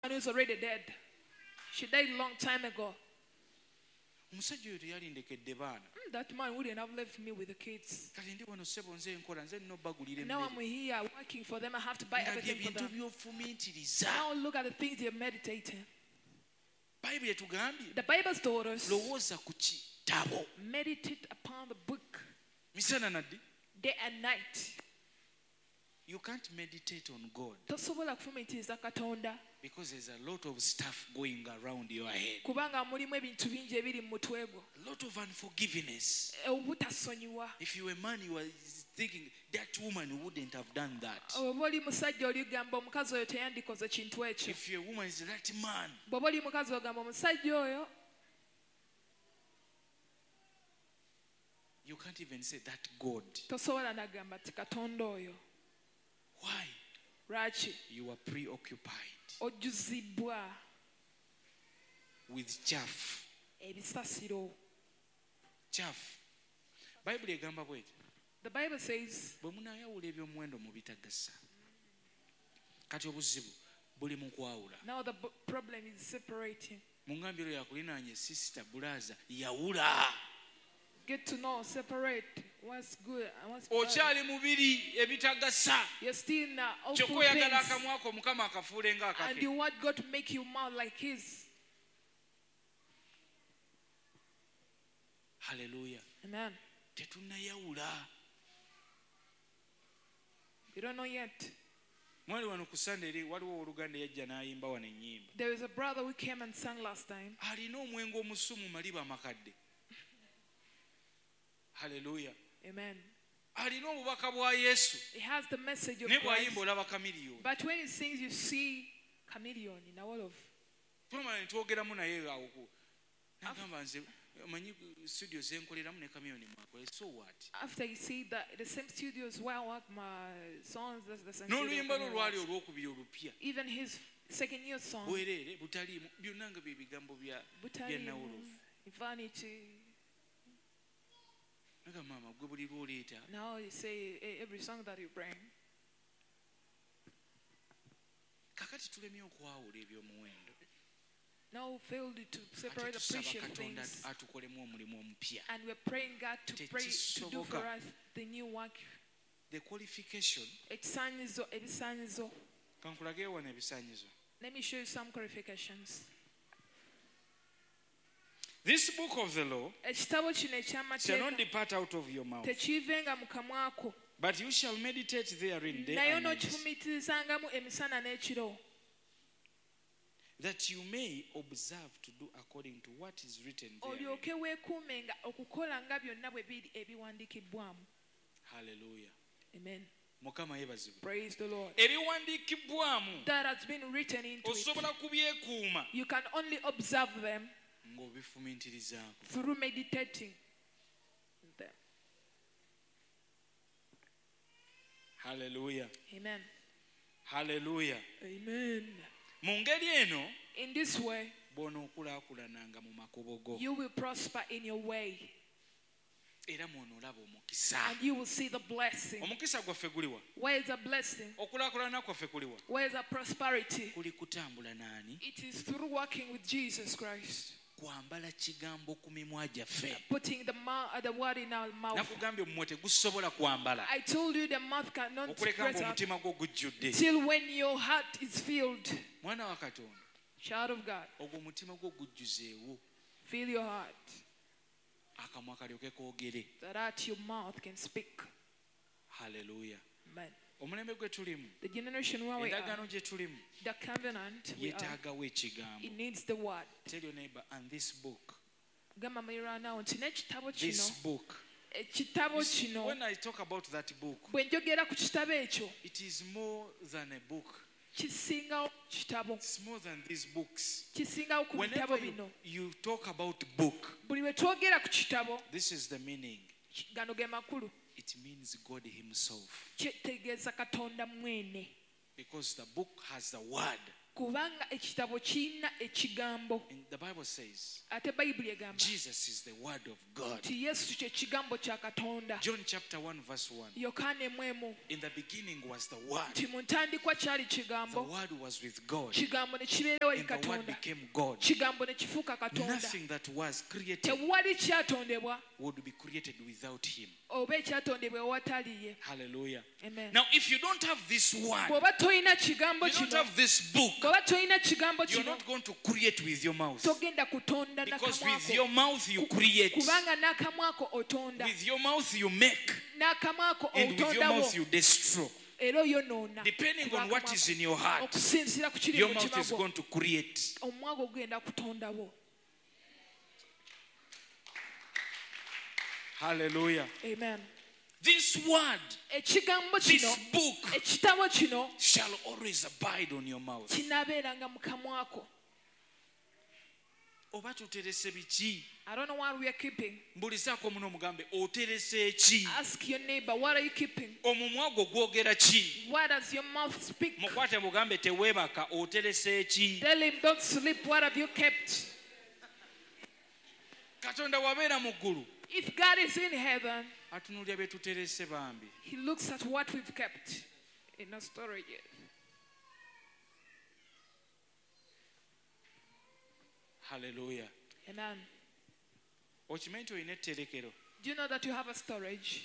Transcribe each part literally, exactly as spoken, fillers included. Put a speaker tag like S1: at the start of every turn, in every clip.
S1: who's already dead. She died a long time ago. That man wouldn't have left me with the kids. Now I'm here working for them. I have to buy everything for them. Now look at the things they're meditating. The Bible told us, meditate upon the book day and night.
S2: You can't meditate on God because there's a lot of stuff going around your head. A lot of unforgiveness. If you were a man, you were thinking that woman wouldn't have done that. If you're a woman, it's that man. You can't even say that God. Why? You are preoccupied with chaff. Chaff.
S1: The Bible says, now the problem is separating. Get to know, separate what's good and what's bad. You're still in awful things. And you want God to make you mouth like His.
S2: Hallelujah.
S1: Amen. You don't know yet. There is a brother who came and sang last time.
S2: Hallelujah.
S1: Amen.
S2: He
S1: He has the message of Christ. But when he sings, you see chameleon in all of.
S2: So what?
S1: After you see that the same studios where I work my songs, that's the same even his second year song. Vanity. Now you say every song that you bring. Now we failed to separate the precious things. And we're praying God to pray to do for us the new work.
S2: The qualification.
S1: Let me show you some qualifications.
S2: This book of the law shall not depart out of your mouth, but you shall meditate therein day and night, that you may observe to do according to what is written therein. Hallelujah.
S1: Amen.
S2: Praise
S1: Praise the Lord.
S2: That
S1: That has been written into it. You can only observe them through meditating them.
S2: Hallelujah.
S1: Amen.
S2: Hallelujah.
S1: Amen. In this way, you will prosper in your way. And you will see the blessing. Where is the blessing? Where is the prosperity? It is through working with Jesus Christ. Putting the, mouth, the word in our mouth. I told you the mouth cannot spread out till when your heart is filled. Child of God, fill your heart that out your mouth can speak.
S2: Hallelujah.
S1: Amen. The generation where we are, the covenant we are, it needs the word.
S2: Tell your neighbor, and this book,
S1: This
S2: book, when I talk about that book, it is more than a book. It's more than these books. Whenever you, you talk about book, this is the meaning. It means God Himself. Because the book has the word.
S1: kubanga ekitabo kirina ekigambo.
S2: The Bible says
S1: ate Bayibuli egamba
S2: Jesus is the word of God.
S1: Ti Yesu kye kigambo kya Katonda.
S2: John chapter one verse one.
S1: Yokaana emu emu.
S2: In the beginning was the word.
S1: Ti mu ntandikwa kyali kigambo.
S2: The word was with God.
S1: Kigambo ne kibeerawo eri Katonda.
S2: And the word became God.
S1: Kigambo ne kifuuka Katonda.
S2: Nothing that was created
S1: tewali kyatondebwa
S2: would be created without him.
S1: Oba ekyatondebwa ewatali ye.
S2: Hallelujah.
S1: Amen.
S2: Now if you don't have this word,
S1: bw'oba toyina kigambo
S2: you
S1: kino,
S2: don't have this book,
S1: bw'oba toyina kigambo
S2: you're
S1: kino,
S2: not going to create with your mouth.
S1: togenda kutonda
S2: Because
S1: n'akamwa
S2: with
S1: ko.
S2: your mouth you create.
S1: Kubanga n'akamwa ko otonda.
S2: With your mouth you make.
S1: N'akamwa ko
S2: And with your
S1: otondawo.
S2: mouth you destroy.
S1: Era oyonoona.
S2: Depending on what is in your heart,
S1: okusinziira ku kiri
S2: your
S1: mu
S2: mouth is
S1: mutima gwo,
S2: going to create.
S1: omumwa gwo gugenda kutondawo.
S2: Hallelujah.
S1: Amen.
S2: This word,
S1: ekigambo
S2: this
S1: kino,
S2: book
S1: ekitabo kino
S2: shall always abide on your mouth.
S1: kinaabeeranga mu kamwa ko.
S2: Oba tuterese biki?
S1: I don't know what we are keeping.
S2: Mbulizaako muno mugambe oterese ki?
S1: Ask your neighbor, what are you keeping?
S2: Omumwa gwo gwogera ki?
S1: What does your mouth speak?
S2: Mukwate mugambe teweebaka oterese ki?
S1: Tell him, don't sleep, what have you kept?
S2: Katonda wabeera mu ggulu.
S1: If God is in heaven,
S2: atunuulira bye tuterese bambi.
S1: he looks at what we've kept in our storage.
S2: Hallelujah.
S1: Amen.
S2: Okimanyi nti olina etterekero?
S1: Do you know that you have a storage?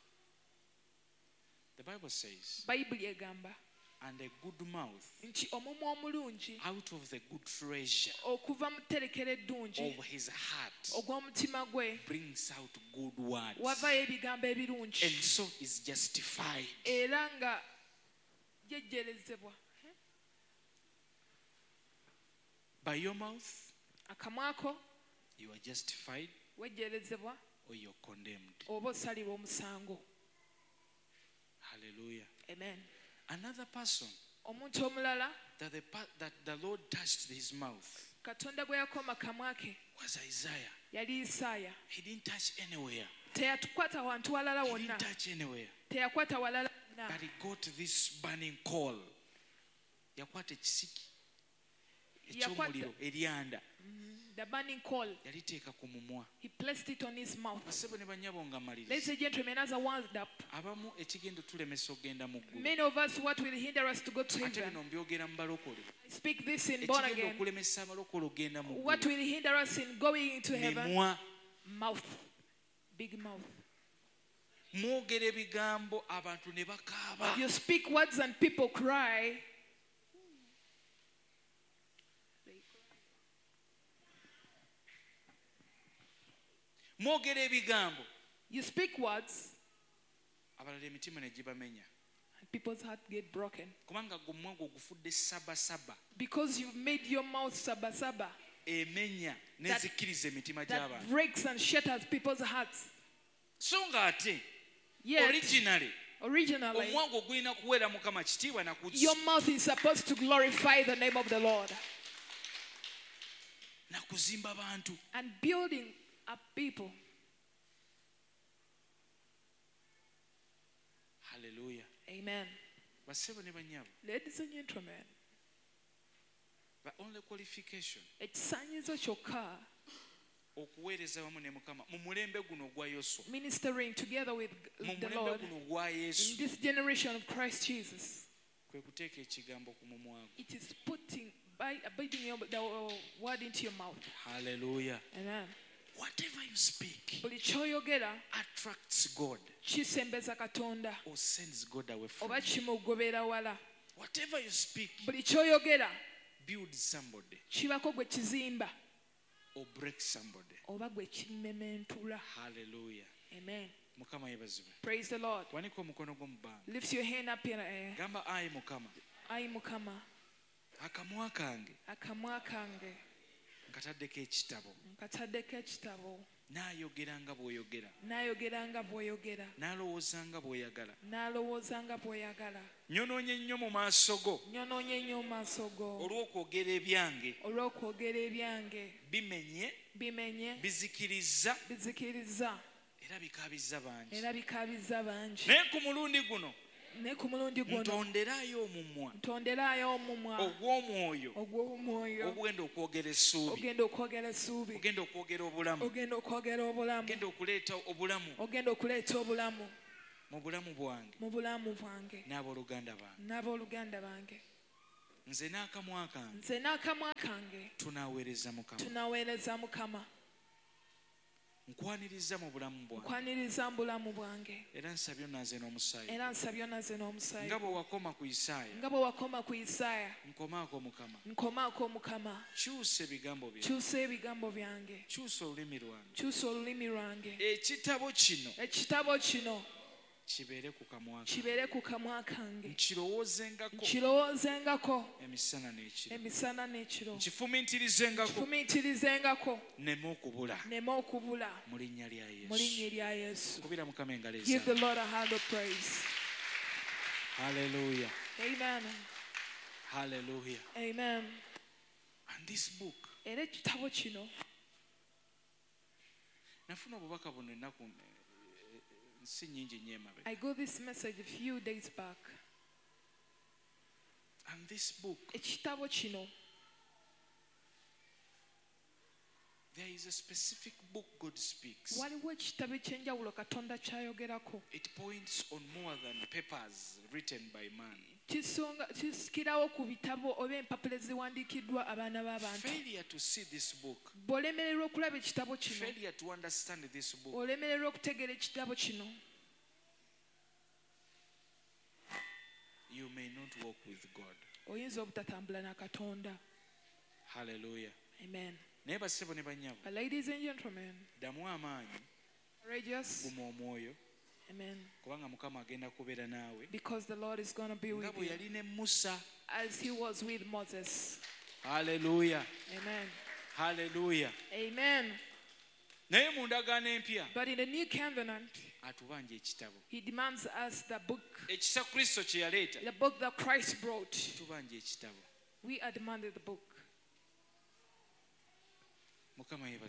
S2: The Bible says,
S1: Bayibuli egamba
S2: and a good mouth
S1: nti omumwa omulungi
S2: out of the good treasure
S1: okuva mu tterekero eddungi
S2: of his heart
S1: ogw'omutima gwe
S2: brings out good words,
S1: wavayo ebigambo ebirungi
S2: and so is justified.
S1: era nga jejjerezebwa.
S2: By your mouth
S1: akamwa ko
S2: you are justified
S1: wejjerezebwa
S2: or you're condemned.
S1: oba osalibwa omusango.
S2: Hallelujah.
S1: Amen.
S2: Another person
S1: omuntu omulala
S2: that the, that the Lord touched his mouth
S1: Katonda bwe yakoma kamwa ke
S2: was Isaiah.
S1: yali Isaaya.
S2: He didn't touch anywhere.
S1: Teyatukwata wantu walala
S2: He
S1: wonna.
S2: didn't touch anywhere.
S1: Teyakwata walala wonna.
S2: But he got this burning coal. Yakwata ekisiki eky'omuliro eryanda.
S1: The burning coal.
S2: Yaliteeka ku mumwa.
S1: He placed it on his mouth.
S2: Basebo ne bannyabo nga maliriza.
S1: Ladies and gentlemen, as I wound up,
S2: abamu ekigenda tulemesa okgenda mu ggulu.
S1: many of us, what will hinder us to go to
S2: Ate
S1: heaven?
S2: bino mbyogera mu balokole.
S1: I speak this in born
S2: Ekigenda
S1: again.
S2: okulemesa abalokole okgenda mu
S1: What
S2: ggulu.
S1: will hinder us in going into heaven?
S2: Mimwa.
S1: Mouth. Big mouth.
S2: Mwogera ebigambo abantu ne bakaaba.
S1: You speak words and people cry.
S2: Mwogera ebigambo.
S1: You speak words
S2: Abalala emitima ne gibamenya.
S1: and people's heart get broken.
S2: Kubanga gwe omwago gufudde sabasaba.
S1: Because you've made your mouth saba saba.
S2: Emenya n'ezikkiriza emitima
S1: That
S2: gy'abantu.
S1: breaks and shatters people's hearts.
S2: So nga ate
S1: Yet,
S2: originally
S1: originally,
S2: omwago gulina kuweera Mukama kitiibwa na kuzza.
S1: your mouth is supposed to glorify the name of the Lord.
S2: Na kuzimba bantu.
S1: And building up people.
S2: Hallelujah.
S1: Amen.
S2: Basebo ne bannyabo.
S1: Ladies and gentlemen,
S2: The only qualification
S1: ekisaanyizo kyokka
S2: okuweereza wamu ne Mukama mu mulembe guno ogwa Yoswa.
S1: ministering together with
S2: Mu
S1: the
S2: mulembe
S1: Lord
S2: guno ogwa
S1: in
S2: Yesu.
S1: this generation of Christ Jesus,
S2: Kwe kuteeka ekigambo ku mumwa gwo.
S1: it is putting by abiding your, the word into your mouth.
S2: Hallelujah.
S1: Amen.
S2: Whatever you speak
S1: Buli ky'oyogera
S2: attracts God
S1: kisembeza Katonda
S2: or sends God away from
S1: oba
S2: you.
S1: kimugobera wala.
S2: Whatever you speak
S1: Buli ky'oyogera
S2: builds somebody
S1: kibako gwe kizimba
S2: or breaks somebody.
S1: oba gwe kimementula.
S2: Hallelujah.
S1: Amen.
S2: Mukama yebazibwe.
S1: Praise the Lord.
S2: Wanika omukono gwo mu bbanga.
S1: Lift your hand up in the air.
S2: Gamba ayi Mukama.
S1: Ayi Mukama,
S2: Akamwa kange
S1: akamwa kange
S2: nkataddeko ekitabo.
S1: nkataddeko ekitabo.
S2: Naayogera nga bw'oyogera.
S1: Naayogera nga bw'oyogera.
S2: N'alowooza nga bw'oyagala.
S1: N'alowooza nga bw'oyagala.
S2: Nyonoonye nnyo mu maaso go.
S1: Nyonoonye nnyo mu maaso go
S2: Olw'okwogera ebyange.
S1: olw'okwogera ebyange.
S2: Bimenye.
S1: Bimenye,
S2: Bizikiriza.
S1: bizikiriza
S2: Era bikaabizza bangi.
S1: era bikaabizza bangi.
S2: Naye ku mulundi guno ntonderayo omumwa
S1: ntonderayo omumwa
S2: ogw'omwoyo
S1: ogw'omwoyo
S2: ogugenda okwogera essuubi
S1: ogenda okwogera essuubi
S2: ogenda okwogera obulamu
S1: ogenda okwogera obulamu
S2: ogenda okuleeta obulamu
S1: ogenda okuleeta obulamu
S2: mu bulamu bwange
S1: mu bulamu bwange
S2: n'abooluganda bange
S1: n'abooluganda bange
S2: nze n'akamwa kange
S1: nze n'akamwa kange
S2: tunaaweereza mukama
S1: tunaaweereza mukama
S2: nkwaniriza mu bulamu bwange
S1: nkwaniriza mu bulamu bwange
S2: era nsabye onaaze n'omusaayi
S1: era nsabye onaaze n'omusaayi
S2: nga bwe wakoma ku isaaya
S1: nga bwe wakoma ku isaaya
S2: nkomaako mukama
S1: nkomaako mukama
S2: kyusa ebigambo byange
S1: kyusa ebigambo byange
S2: kyusa olulimi lwange
S1: kyusa olulimi lwange
S2: ekitabo kino
S1: ekitabo kino
S2: kibeere ku kamwa kange
S1: kibeere ku kamwa kange
S2: nkirowoozengako
S1: nkirowoozengako
S2: emisana n'ekiro
S1: emisana n'ekiro
S2: nkifumiitirizengako
S1: kifumiitirizengako
S2: neme okubula
S1: neme okubula
S2: mu linnya lya yesu
S1: mu linnya lya yesu
S2: kubira mukama engalo
S1: give the Lord a hand of praise.
S2: Hallelujah.
S1: Amen.
S2: Hallelujah.
S1: Amen.
S2: And this book
S1: era ekitabo kino
S2: nafuna obubaka buno ennaku nsi nyingi nnyo emabega.
S1: I got this message a few days back.
S2: And this book,
S1: ekitabo kino,
S2: there is a specific book God speaks.
S1: waliwo ekitabo ekyenjawulo Katonda kyayogerako.
S2: It points on more than papers written by man.
S1: Kisonga kisikirawo ku bitabo oba empapula eziwandiikiddwa abaana b'abantu.
S2: Failure to see this book,
S1: bw'olemererwa okulaba ekitabo kino,
S2: failure to understand this book,
S1: olemererwa okutegeera ekitabo kino,
S2: you may not walk with God.
S1: oyinza obutatambula na Katonda.
S2: Hallelujah.
S1: Amen.
S2: Naye basebo ne bannyabo,
S1: But ladies and gentlemen,
S2: ddamu amaanyi,
S1: courageous.
S2: guma omwoyo,
S1: Amen.
S2: kubanga Mukama agenda kubeera naawe
S1: Because the Lord is going to be
S2: nga
S1: with
S2: bwe
S1: you
S2: yali ne Musa.
S1: as he was with Moses.
S2: Hallelujah.
S1: Amen.
S2: Hallelujah.
S1: Amen.
S2: Naye mu ndagaano empya
S1: But in the new covenant,
S2: atubanja ekitabo
S1: he demands us the book,
S2: ekisa Kristo kye yaleeta,
S1: the book that Christ brought.
S2: tubanja ekitabo.
S1: We are demanded the book.
S2: Mukama yeebazibwe.